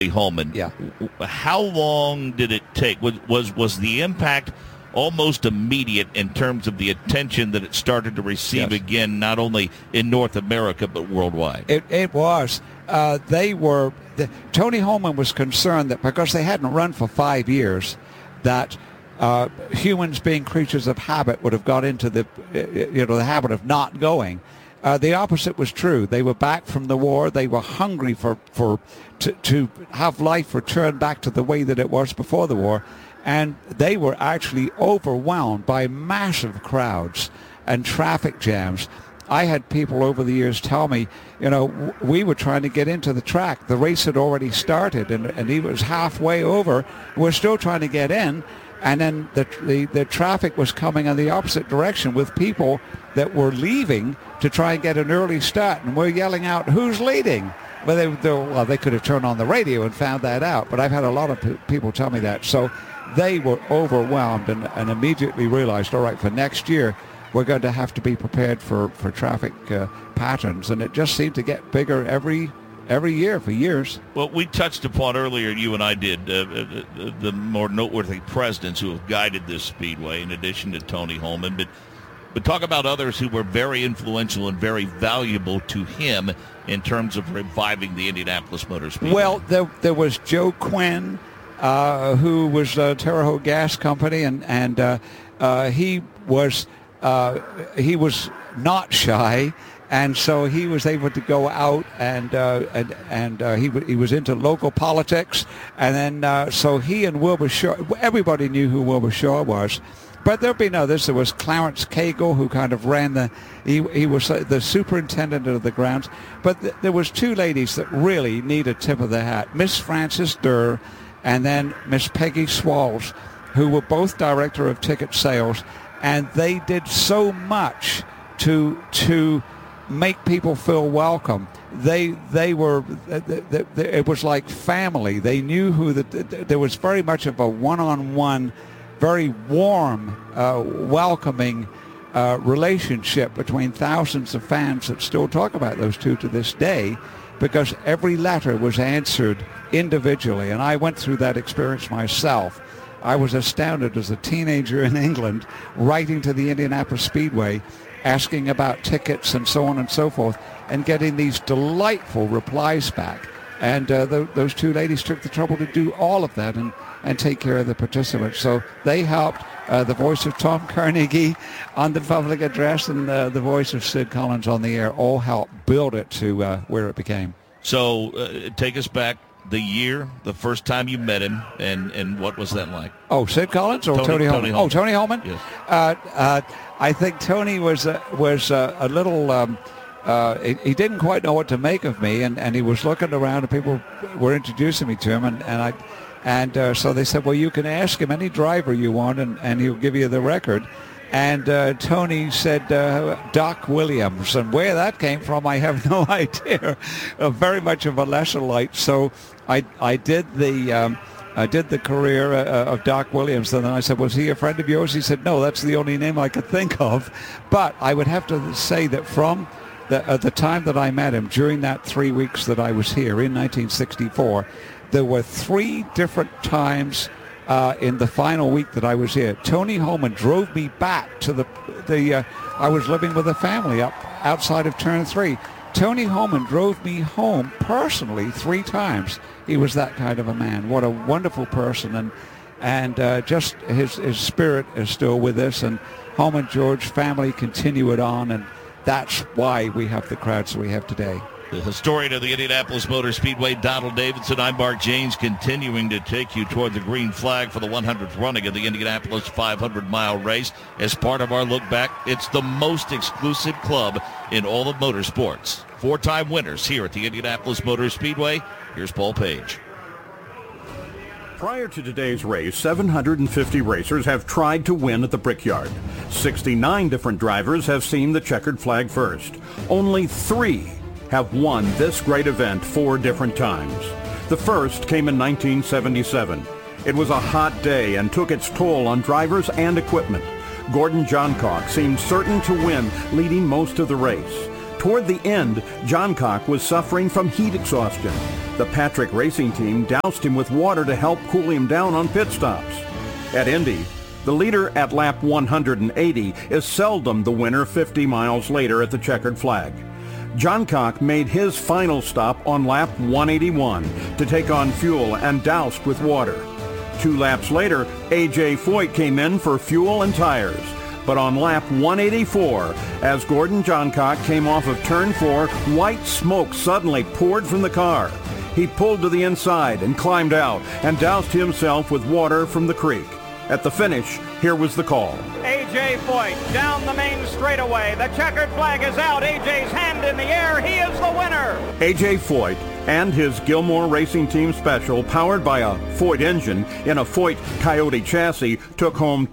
Holman. Yeah. How long did it take? Was the impact almost immediate in terms of the attention that it started to receive again, not only in North America but worldwide? It was. Tony Holman was concerned that because they hadn't run for 5 years, that humans, being creatures of habit, would have got into the habit of not going. The opposite was true. They were back from the war. They were hungry to have life return back to the way that it was before the war. And they were actually overwhelmed by massive crowds and traffic jams. I had people over the years tell me, we were trying to get into the track. The race had already started, and he was halfway over. We're still trying to get in. And then the traffic was coming in the opposite direction with people that were leaving to try and get an early start. And we're yelling out, who's leading? Well, they could have turned on the radio and found that out. But I've had a lot of people tell me that. So they were overwhelmed and immediately realized, all right, for next year, we're going to have to be prepared for traffic patterns. And it just seemed to get bigger every year for years. Well, we touched upon earlier, you and I did, the more noteworthy presidents who have guided this speedway, in addition to Tony Holman. But talk about others who were very influential and very valuable to him in terms of reviving the Indianapolis Motor Speedway. Well, there was Joe Quinn, who was Terre Haute Gas Company, and he was not shy. And so he was able to go out and he was into local politics. And then so he and Wilbur Shaw, everybody knew who Wilbur Shaw was. But there've been others. There was Clarence Cagle, who kind of ran he was the superintendent of the grounds. But there was two ladies that really need a tip of the hat. Miss Frances Durr and then Miss Peggy Swalls, who were both director of ticket sales. And they did so much to make people feel welcome. They were, it was like family. They knew there was very much of a one-on-one, very warm, welcoming relationship between thousands of fans that still talk about those two to this day, because every letter was answered individually. And I went through that experience myself. I was astounded as a teenager in England, writing to the Indianapolis Speedway, asking about tickets and so on and so forth, and getting these delightful replies back. And those two ladies took the trouble to do all of that and take care of the participants. So they helped. The voice of Tom Carnegie on the public address and the voice of Sid Collins on the air all helped build it to where it became. So take us back. The year, the first time you met him, and what was that like? Oh, Sid Collins or Tony Holman? Oh, Tony Holman? Yes. I think Tony was a little, he didn't quite know what to make of me, and he was looking around, and people were introducing me to him, and so they said, well, you can ask him any driver you want, and he'll give you the record. And Tony said Doc Williams, and where that came from, I have no idea. Very much of a lesser light. So I did the career of Doc Williams, and then I said, was he a friend of yours? He said, no, that's the only name I could think of. But I would have to say that from the time that I met him, during that 3 weeks that I was here in 1964, there were 3 different times in the final week that I was here. Tony Holman drove me back to I was living with a family up outside of Turn 3. Tony Holman drove me home personally 3 times. He was that kind of a man. What a wonderful person, and just his spirit is still with us. And Holman George family continue it on, and that's why we have the crowds that we have today. The historian of the Indianapolis Motor Speedway, Donald Davidson. I'm Mark Janes, continuing to take you toward the green flag for the 100th running of the Indianapolis 500-mile race. As part of our look back, it's the most exclusive club in all of motorsports. 4-time winners here at the Indianapolis Motor Speedway. Here's Paul Page. Prior to today's race, 750 racers have tried to win at the Brickyard. 69 different drivers have seen the checkered flag first. Only 3 have won this great event 4 different times. The first came in 1977. It was a hot day and took its toll on drivers and equipment. Gordon Johncock seemed certain to win, leading most of the race. Toward the end, Johncock was suffering from heat exhaustion. The Patrick Racing Team doused him with water to help cool him down on pit stops. At Indy, the leader at lap 180 is seldom the winner 50 miles later at the checkered flag. Johncock made his final stop on lap 181 to take on fuel and doused with water. 2 laps later, A.J. Foyt came in for fuel and tires. But on lap 184, as Gordon Johncock came off of turn 4, white smoke suddenly poured from the car. He pulled to the inside and climbed out and doused himself with water from the creek. At the finish, here was the call. A.J. Foyt down the main straightaway. The checkered flag is out. A.J.'s hand in the air. He is the winner. A.J. Foyt and his Gilmore Racing Team Special, powered by a Foyt engine in a Foyt Coyote chassis, took home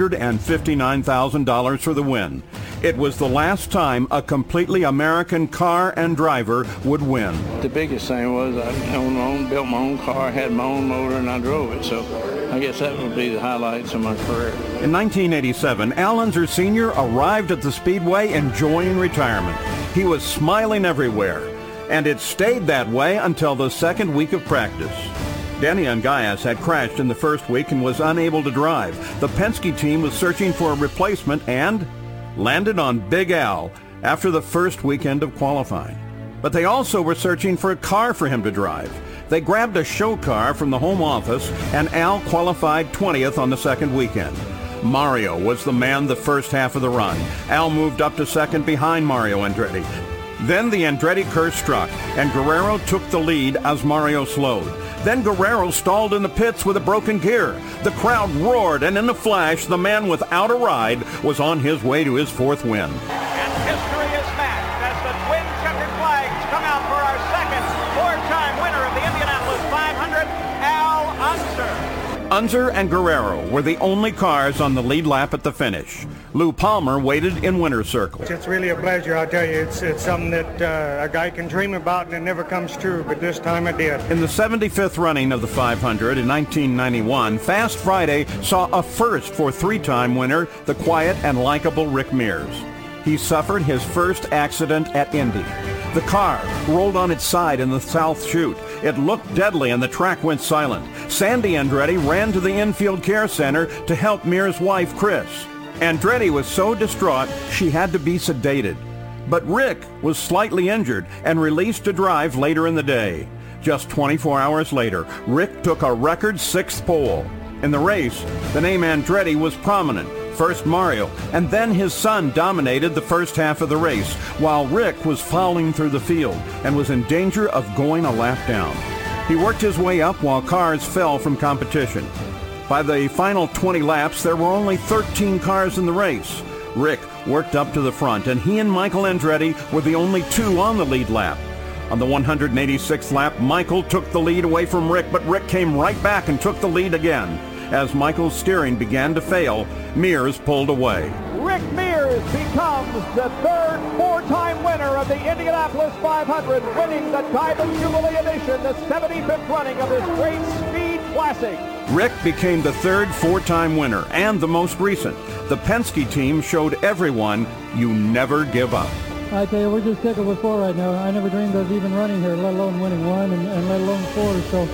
$259,000 for the win. It was the last time a completely American car and driver would win. The biggest thing was I built my own car, had my own motor, and I drove it. So I guess that would be the highlights of my career. In 1987, Al Unser Sr. arrived at the Speedway enjoying retirement. He was smiling everywhere, and it stayed that way until the second week of practice. Danny Ungayas had crashed in the first week and was unable to drive. The Penske team was searching for a replacement and landed on Big Al after the first weekend of qualifying. But they also were searching for a car for him to drive. They grabbed a show car from the home office, and Al qualified 20th on the second weekend. Mario was the man the first half of the run. Al moved up to second behind Mario Andretti. Then the Andretti curse struck, and Guerrero took the lead as Mario slowed. Then Guerrero stalled in the pits with a broken gear. The crowd roared, and in a flash, the man without a ride was on his way to his 4th win. And history is matched as the twin checkered flags come out for our second 4-time winner of the Indianapolis 500, Al Unser. Unser and Guerrero were the only cars on the lead lap at the finish. Lou Palmer waited in winner's circle. It's really a pleasure, I'll tell you. It's something that a guy can dream about and it never comes true, but this time it did. In the 75th running of the 500 in 1991, Fast Friday saw a first for 3-time winner, the quiet and likable Rick Mears. He suffered his first accident at Indy. The car rolled on its side in the South Chute. It looked deadly and the track went silent. Sandy Andretti ran to the infield care center to help Mears' wife, Chris. Andretti was so distraught she had to be sedated. But Rick was slightly injured and released to drive later in the day. Just 24 hours later, Rick took a record 6th pole. In the race, the name Andretti was prominent. First Mario, and then his son dominated the first half of the race, while Rick was fouling through the field and was in danger of going a lap down. He worked his way up while cars fell from competition. By the final 20 laps, there were only 13 cars in the race. Rick worked up to the front, and he and Michael Andretti were the only 2 on the lead lap. On the 186th lap, Michael took the lead away from Rick, but Rick came right back and took the lead again. As Michael's steering began to fail, Mears pulled away. Rick Mears becomes the third 4-time winner of the Indianapolis 500, winning the Diamond Jubilee Edition, the 75th running of this great speed classic. Rick became the third 4-time winner and the most recent. The Penske team showed everyone you never give up. I tell you, we're just tickled with 4 right now. I never dreamed of even running here, let alone winning 1 and let alone 4. So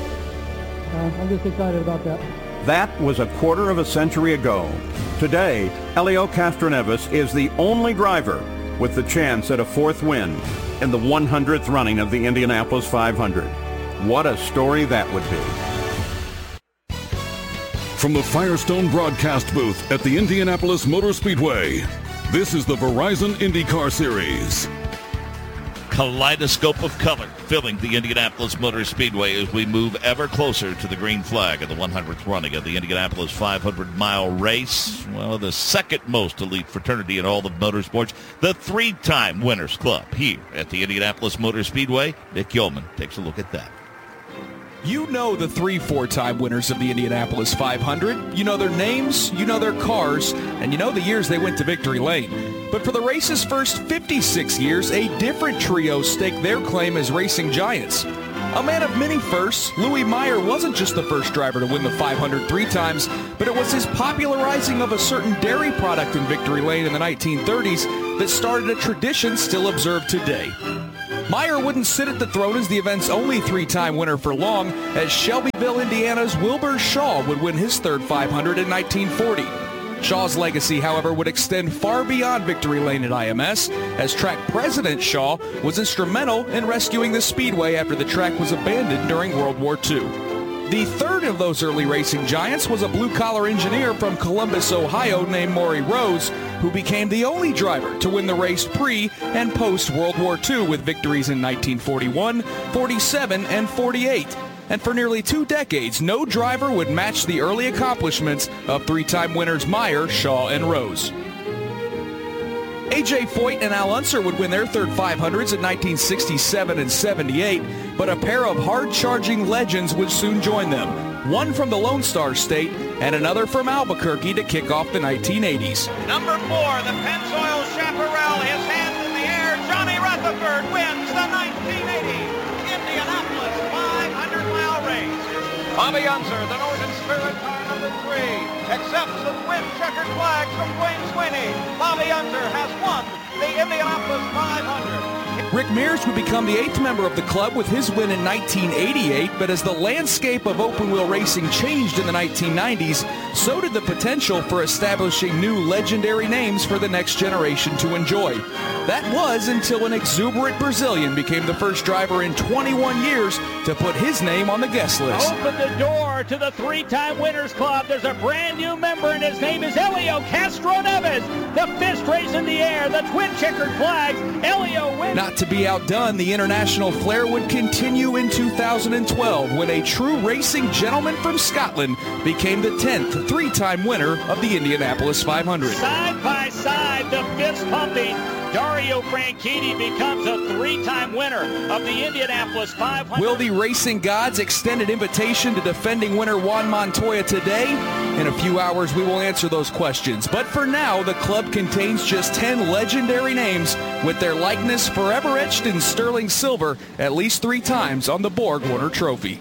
I'm just excited about that. That was a quarter of a century ago. Today, Helio Castroneves is the only driver with the chance at a 4th win in the 100th running of the Indianapolis 500. What a story that would be. From the Firestone broadcast booth at the Indianapolis Motor Speedway, this is the Verizon IndyCar Series. Kaleidoscope of color filling the Indianapolis Motor Speedway as we move ever closer to the green flag of the 100th running of the Indianapolis 500-mile race. Well, the second most elite fraternity in all of motorsports, the 3-time Winners Club here at the Indianapolis Motor Speedway. Nick Yeoman takes a look at that. You know the 3 4-time winners of the Indianapolis 500. You know their names, you know their cars, and you know the years they went to victory lane. But for the race's first 56 years, a different trio staked their claim as racing giants. A man of many firsts, Louis Meyer wasn't just the first driver to win the 500 3 times, but it was his popularizing of a certain dairy product in victory lane in the 1930s that started a tradition still observed today. Meyer wouldn't sit at the throne as the event's only three-time winner for long, as Shelbyville, Indiana's Wilbur Shaw would win his third 500 in 1940. Shaw's legacy, however, would extend far beyond Victory Lane at IMS, as track president Shaw was instrumental in rescuing the speedway after the track was abandoned during World War II. The third of those early racing giants was a blue-collar engineer from Columbus, Ohio named Maury Rose, who became the only driver to win the race pre- and post-World War II with victories in 1941, 47, and 48. And for nearly 2 decades, no driver would match the early accomplishments of three-time winners Meyer, Shaw, and Rose. A.J. Foyt and Al Unser would win their third 500s in 1967 and 78, but a pair of hard-charging legends would soon join them, one from the Lone Star State and another from Albuquerque to kick off the 1980s. Number 4, the Pennzoil Chaparral, his hands in the air. Johnny Rutherford wins the 1980 Indianapolis 500-mile race. Bobby Unser, the Northern Spirit car number 3, accepts the twin checkered flags from Wayne Sweeney. Bobby Unser has won the Indianapolis 500. Rick Mears would become the 8th member of the club with his win in 1988, but as the landscape of open-wheel racing changed in the 1990s, so did the potential for establishing new legendary names for the next generation to enjoy. That was until an exuberant Brazilian became the first driver in 21 years to put his name on the guest list. Open the door to the three-time Winners Club. There's a brand new member, and his name is Helio Castroneves. The fist raised in the air, the twin checkered flags. Helio wins. Not to be outdone, the international flair would continue in 2012 when a true racing gentleman from Scotland became the 10th three-time winner of the Indianapolis 500. Side by side, the fist pumping. Dario Franchitti becomes a three-time winner of the Indianapolis 500. Will the racing gods extend an invitation to defending winner Juan Montoya today? In a few hours, we will answer those questions. But for now, the club contains just 10 legendary names with their likeness forever etched in sterling silver at least 3 times on the Borg-Warner Trophy.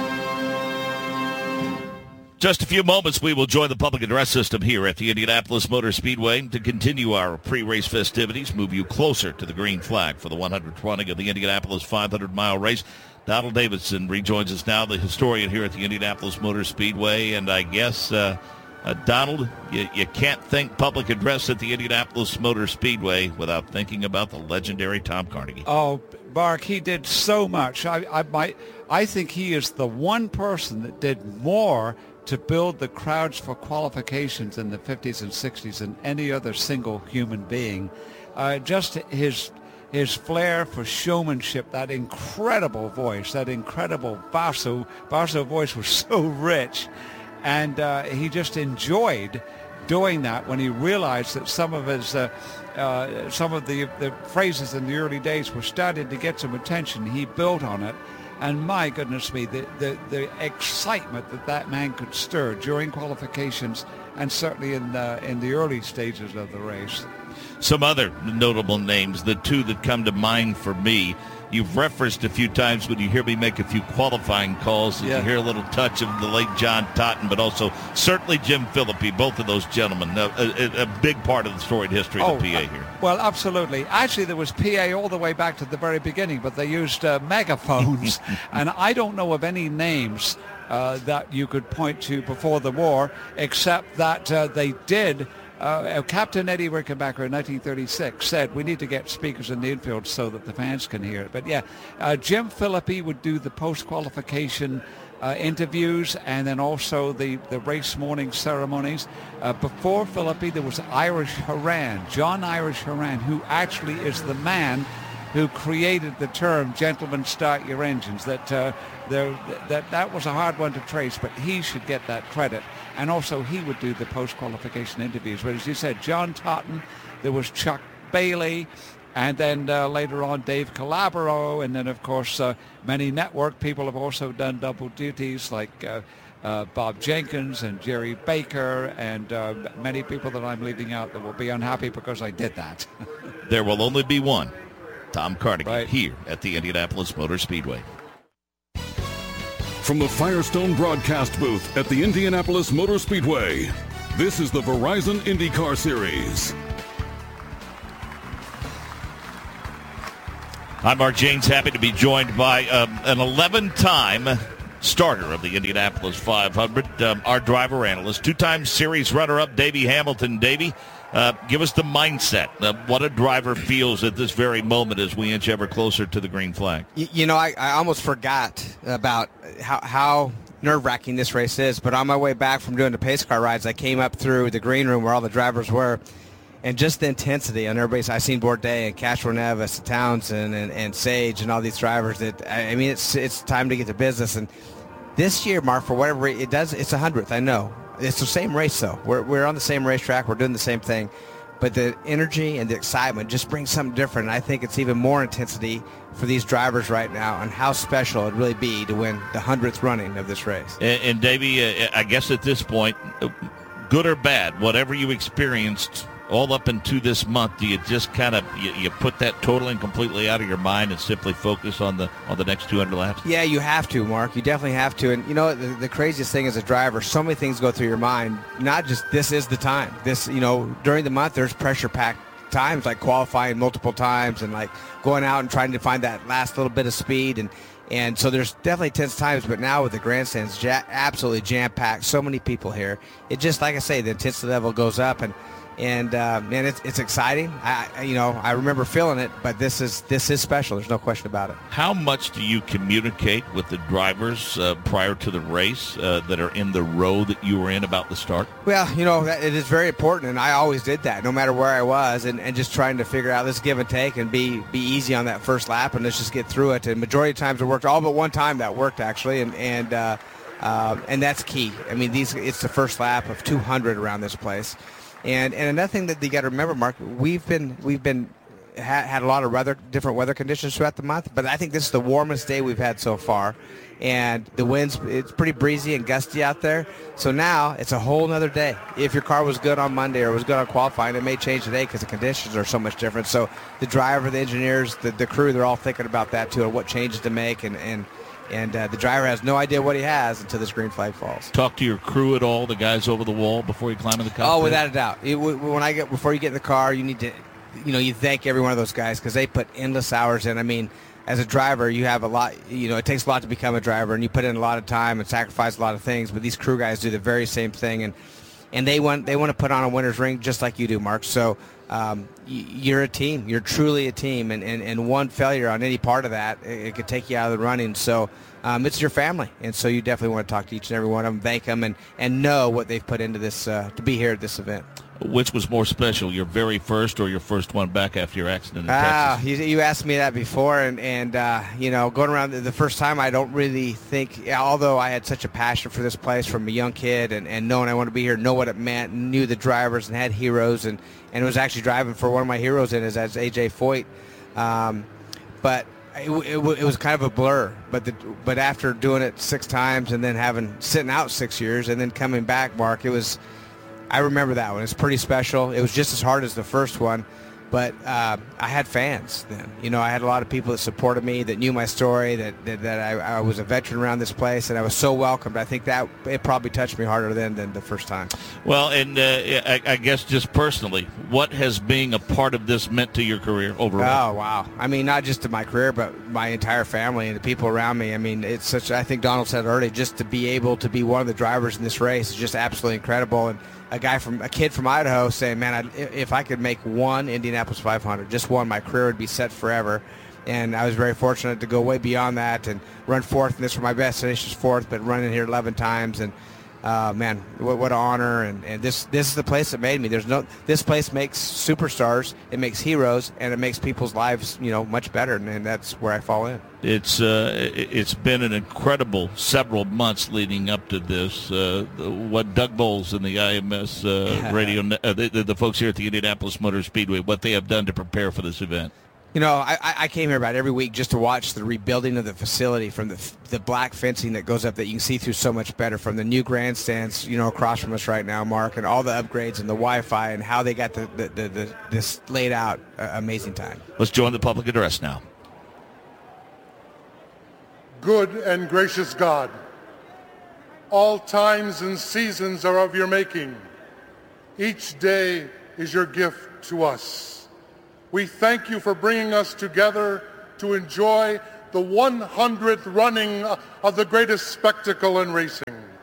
Just a few moments, we will join the public address system here at the Indianapolis Motor Speedway to continue our pre-race festivities, move you closer to the green flag for the 100th running of the Indianapolis 500-mile race. Donald Davidson rejoins us now, the historian here at the Indianapolis Motor Speedway. And I guess, Donald, you can't think public address at the Indianapolis Motor Speedway without thinking about the legendary Tom Carnegie. Oh, Mark, he did so much. I think he is the one person that did more to build the crowds for qualifications in the 50s and 60s than any other single human being. Just his flair for showmanship, that incredible voice, that incredible basso voice was so rich, and he just enjoyed doing that when he realized that some of the phrases in the early days were starting to get some attention. He built on it. And my goodness me, the excitement that man could stir during qualifications and certainly in the early stages of the race. Some other notable names, the two that come to mind for me, you've referenced a few times when you hear me make a few qualifying calls. You hear a little touch of the late John Totten, but also certainly Jim Philippi, both of those gentlemen, a big part of the storied history of the PA here. Well, absolutely. Actually, there was PA all the way back to the very beginning, but they used megaphones, and I don't know of any names that you could point to before the war, except that they did. Captain Eddie Rickenbacker in 1936 said we need to get speakers in the infield so that the fans can hear it. But Jim Philippi would do the post-qualification interviews and then also the race morning ceremonies. Before Philippi, there was Irish Horan, John Irish Horan, who actually is the man who created the term "gentlemen, start your engines." That was a hard one to trace, but he should get that credit. And also, he would do the post-qualification interviews. But as you said, John Totten, there was Chuck Bailey, and then later on Dave Calabro, and then of course many network people have also done double duties like Bob Jenkins and Jerry Baker, and many people that I'm leaving out that will be unhappy because I did that. There will only be one. Tom Carnegie, here at the Indianapolis Motor Speedway. From the Firestone broadcast booth at the Indianapolis Motor Speedway, this is the Verizon IndyCar Series. I'm Mark Janes, happy to be joined by an 11-time starter of the Indianapolis 500, our driver analyst, two-time series runner-up, Davey Hamilton. Davey, give us the mindset of what a driver feels at this very moment as we inch ever closer to the green flag. I almost forgot about how nerve-wracking this race is, but on my way back from doing the pace car rides, I came up through the green room where all the drivers were, and just the intensity on everybody's. I seen Bourdais and Castro Neves and Townsend and Sage and all these drivers. It's time to get to business. And this year, Mark, for whatever it does, it's 100th. I know it's the same race though. We're on the same racetrack. We're doing the same thing, but the energy and the excitement just brings something different. And I think it's even more intensity for these drivers right now, and how special it'd really be to win the 100th running of this race. And Davey, I guess at this point, good or bad, whatever you experienced all up into this month, do you just kind of you put that totaling completely out of your mind and simply focus on the next 200 laps? Yeah, you have to, Mark. You definitely have to. And the craziest thing as a driver, so many things go through your mind. Not just this is the time. During the month there's pressure-packed times, like qualifying multiple times and like going out and trying to find that last little bit of speed, and so there's definitely tense times. But now with the grandstands absolutely jam-packed, so many people here, it just, like I say, the intensity level goes up, and man, it's exciting. I remember feeling it, but this is special. There's no question about it. How much do you communicate with the drivers prior to the race that are in the row that you were in about the start? Well, it is very important, and I always did that, no matter where I was, and just trying to figure out this give and take and be easy on that first lap, and let's just get through it. And majority of times it worked. All but one time that worked actually, and that's key. I mean, it's the first lap of 200 around this place. And another thing that you got to remember, Mark, we've had a lot of different weather conditions throughout the month, but I think this is the warmest day we've had so far, and the winds, it's pretty breezy and gusty out there. So now it's a whole nother day. If your car was good on Monday or was good on qualifying, it may change today because the conditions are so much different. So the driver, the engineers, the crew, they're all thinking about that too, and what changes to make, and the driver has no idea what he has until this green flag falls. Talk to your crew at all, the guys over the wall, before you climb in the cockpit? Oh, without a doubt. Before you get in the car, you need to, you thank every one of those guys because they put endless hours in. I mean, as a driver, you have a lot, it takes a lot to become a driver, and you put in a lot of time and sacrifice a lot of things, but these crew guys do the very same thing, and they want to put on a winner's ring just like you do, Mark. So you're a team. You're truly a team, and one failure on any part of that, it could take you out of the running. So it's your family, and so you definitely want to talk to each and every one of them, thank them, and know what they've put into this to be here at this event. Which was more special, your very first or your first one back after your accident in Texas? You asked me that before, and going around the first time, I don't really think, although I had such a passion for this place from a young kid, and knowing I wanted to be here, know what it meant, knew the drivers and had heroes, and was actually driving for one of my heroes in as AJ Foyt, but it was kind of a blur. But after doing it 6 times and then sitting out 6 years and then coming back, Mark, I remember that one. It's pretty special. It was just as hard as the first one, but I had fans then. I had a lot of people that supported me, that knew my story, that I was a veteran around this place, and I was so welcomed. I think that it probably touched me harder than the first time. Well, and I guess just personally, what has being a part of this meant to your career overall? Oh, wow. I mean, not just to my career, but my entire family and the people around me. I mean, it's I think Donald said earlier, just to be able to be one of the drivers in this race is just absolutely incredible. And a kid from Idaho saying, man, if I could make one Indianapolis 500, just one, my career would be set forever. And I was very fortunate to go way beyond that and run fourth, and this was my best finish is fourth, but running here 11 times, and man, what an honor. And this is the place that made me. This place makes superstars, it makes heroes, and it makes people's lives much better, and that's where I fall in. It's been an incredible several months leading up to this. What Doug Bowles and the IMS radio, the folks here at the Indianapolis Motor Speedway, what they have done to prepare for this event. I came here about every week just to watch the rebuilding of the facility, from the black fencing that goes up that you can see through so much better, from the new grandstands, across from us right now, Mark, and all the upgrades and the Wi-Fi and how they got this laid out. Amazing time. Let's join the public address now. Good and gracious God, all times and seasons are of your making. Each day is your gift to us. We thank you for bringing us together to enjoy the 100th running of the greatest spectacle in racing.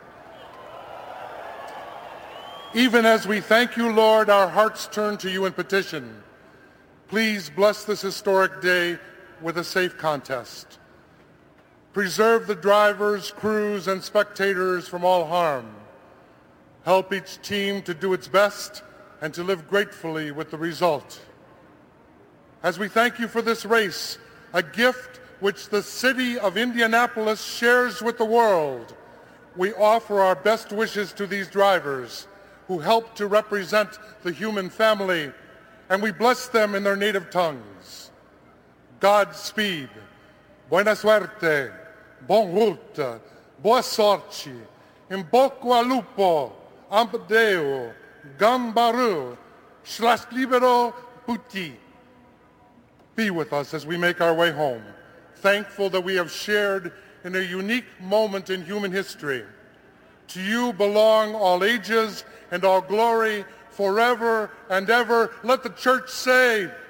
Even as we thank you, Lord, our hearts turn to you in petition. Please bless this historic day with a safe contest. Preserve the drivers, crews, and spectators from all harm. Help each team to do its best and to live gratefully with the result. As we thank you for this race, a gift which the city of Indianapolis shares with the world, we offer our best wishes to these drivers who help to represent the human family, and we bless them in their native tongues. Godspeed, buena suerte, bon route, boa sorte, in bocca al lupo, ambdeo, gambaru, slash libero puti. Be with us as we make our way home, thankful that we have shared in a unique moment in human history. To you belong all ages and all glory forever and ever. Let the church say,